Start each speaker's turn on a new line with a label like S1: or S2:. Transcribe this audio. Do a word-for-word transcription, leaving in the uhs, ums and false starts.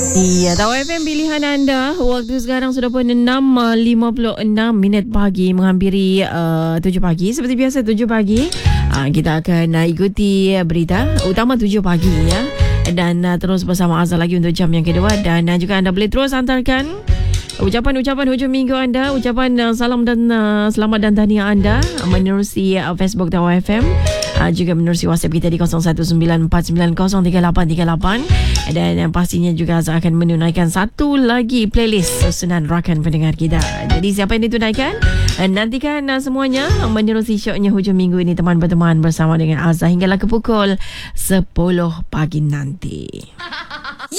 S1: Iya, Tahu F M pilihan anda. Waktu sekarang sudah pun enam lima puluh enam minit pagi, menghampiri uh, tujuh pagi. Seperti biasa tujuh pagi uh, kita akan uh, ikuti berita utama tujuh pagi ya. Dan uh, terus bersama Azhar lagi untuk jam yang kedua. Dan uh, juga anda boleh terus hantarkan ucapan-ucapan hujung minggu anda, ucapan uh, salam dan uh, selamat dan tahniah anda menerusi uh, Facebook Tahu F M. Uh, juga menerusi WhatsApp kita di kosong satu sembilan empat sembilan kosong tiga lapan tiga lapan. Dan yang pastinya juga Azhar akan menunaikan satu lagi playlist susunan rakan pendengar kita. Jadi siapa yang ditunaikan? Nantikan uh, semuanya menerusi syoknya hujung minggu ini, teman berteman bersama dengan Azhar hinggalah ke pukul sepuluh pagi nanti.